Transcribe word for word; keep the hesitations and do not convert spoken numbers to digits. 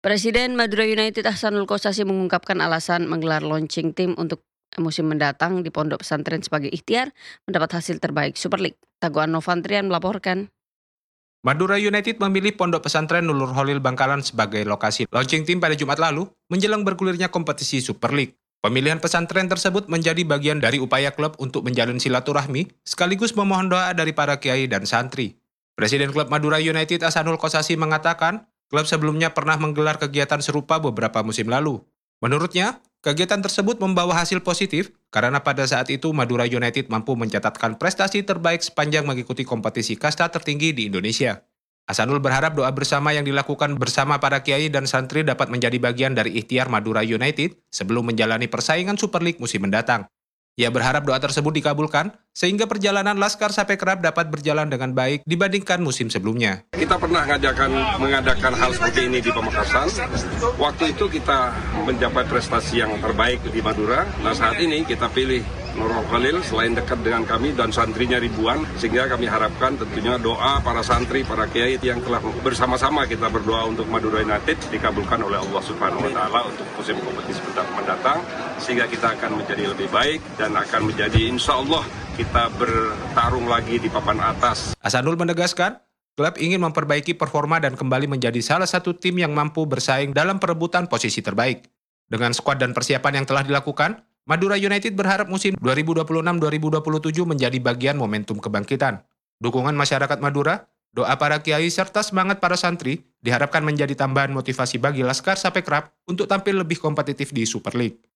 Presiden Madura United Ahsanul Kossasi mengungkapkan alasan menggelar launching tim untuk musim mendatang di pondok pesantren sebagai ikhtiar mendapat hasil terbaik Super League. Taguan Novantrian melaporkan. Madura United memilih Pondok Pesantren Nurul Khalil Bangkalan sebagai lokasi launching tim pada Jumat lalu menjelang bergulirnya kompetisi Super League. Pemilihan pesantren tersebut menjadi bagian dari upaya klub untuk menjalin silaturahmi sekaligus memohon doa dari para kiai dan santri. Presiden klub Madura United Ahsanul Kossasi mengatakan, klub sebelumnya pernah menggelar kegiatan serupa beberapa musim lalu. Menurutnya, kegiatan tersebut membawa hasil positif karena pada saat itu Madura United mampu mencatatkan prestasi terbaik sepanjang mengikuti kompetisi kasta tertinggi di Indonesia. Ahsanul berharap doa bersama yang dilakukan bersama para kiai dan santri dapat menjadi bagian dari ikhtiar Madura United sebelum menjalani persaingan Super League musim mendatang. Ia berharap doa tersebut dikabulkan, sehingga perjalanan Laskar Sapekrab dapat berjalan dengan baik dibandingkan musim sebelumnya. Kita pernah mengadakan, mengadakan hal seperti ini di Pamekasan. Waktu itu kita mencapai prestasi yang terbaik di Madura. Nah saat ini kita pilih Nurul Khalil selain dekat dengan kami dan santrinya ribuan, sehingga kami harapkan tentunya doa para santri, para kiai yang telah bersama-sama kita berdoa untuk Madura United dikabulkan oleh Allah Subhanahu Wa Taala untuk musim kompetisi mendatang, sehingga kita akan menjadi lebih baik dan akan menjadi insya Allah kita bertarung lagi di papan atas. Ahsanul menegaskan, klub ingin memperbaiki performa dan kembali menjadi salah satu tim yang mampu bersaing dalam perebutan posisi terbaik. Dengan skuad dan persiapan yang telah dilakukan, Madura United berharap musim dua ribu dua puluh enam dua ribu dua puluh tujuh menjadi bagian momentum kebangkitan. Dukungan masyarakat Madura, doa para kiai serta semangat para santri diharapkan menjadi tambahan motivasi bagi Laskar Sapekrab untuk tampil lebih kompetitif di Super League.